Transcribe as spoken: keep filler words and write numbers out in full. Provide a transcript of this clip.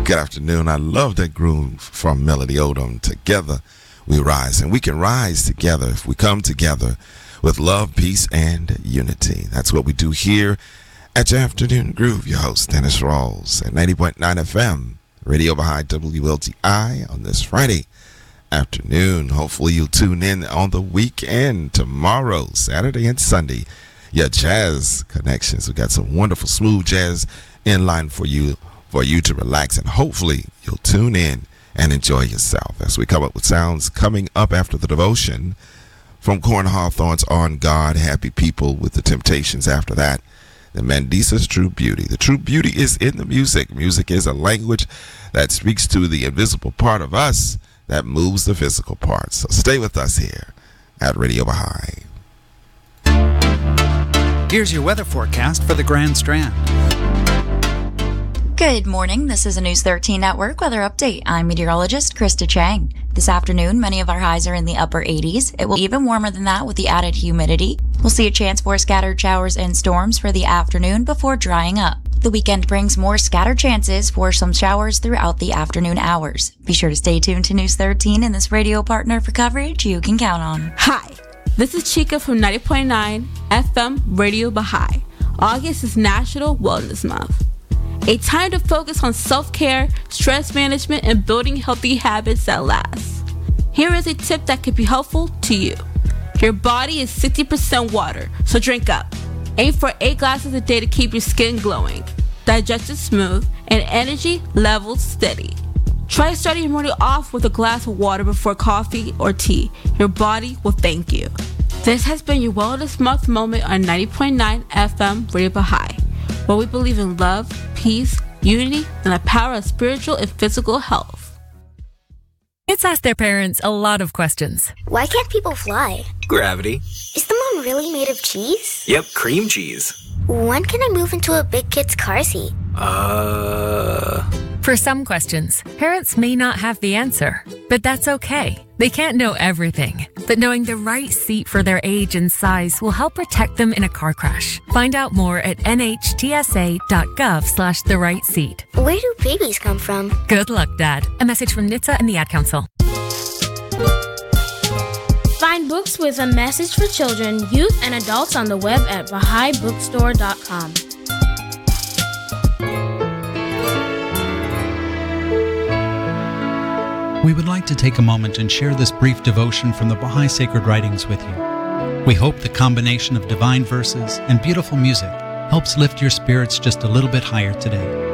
Good afternoon. I love that groove from Melody Odom. Together we rise, and we can rise together if we come together with love, peace, and unity. That's what we do here at your Afternoon Groove. Your host, Dennis Rawls, at ninety point nine F M, Radio Baha'i W L T I on this Friday afternoon. Hopefully you'll tune in on the weekend, tomorrow, Saturday and Sunday. Your jazz connections. We got some wonderful smooth jazz in line for you, for you to relax, and hopefully you'll tune in and enjoy yourself as we come up with sounds coming up after the devotion from Corn Hawthorne's On God, Happy People with the Temptations. After that, the Mandisa's True Beauty. The true beauty is in the music. Music is a language that speaks to the invisible part of us that moves the physical part. So stay with us here at Radio Baha'i. Here's your weather forecast for the Grand Strand. Good morning. This is a News thirteen Network weather update. I'm meteorologist Krista Chang. This afternoon, many of our highs are in the upper eighties. It will be even warmer than that with the added humidity. We'll see a chance for scattered showers and storms for the afternoon before drying up. The weekend brings more scattered chances for some showers throughout the afternoon hours. Be sure to stay tuned to News thirteen and this radio partner for coverage you can count on. Hi, this is Chica from ninety point nine F M Radio Baha'i. August is National Wellness Month. A time to focus on self-care, stress management, and building healthy habits that last. Here is a tip that could be helpful to you. Your body is sixty percent water, so drink up. Aim for eight glasses a day to keep your skin glowing, digestion smooth, and energy levels steady. Try starting your morning off with a glass of water before coffee or tea. Your body will thank you. This has been your Wellness Month moment on ninety point nine F M Radio Baha'i, where we believe in love, peace, unity, and the power of spiritual and physical health. Kids ask their parents a lot of questions. Why can't people fly? Gravity. Is the moon really made of cheese? Yep, cream cheese. When can I move into a big kid's car seat? Uh... For some questions, parents may not have the answer, but that's okay. They can't know everything, but knowing the right seat for their age and size will help protect them in a car crash. Find out more at N H T S A dot gov slash the right seat. Where do babies come from? Good luck, Dad. A message from N H T S A and the Ad Council. Find books with a message for children, youth, and adults on the web at Baha'i Bookstore dot com. We would like to take a moment and share this brief devotion from the Baha'i Sacred Writings with you. We hope the combination of divine verses and beautiful music helps lift your spirits just a little bit higher today.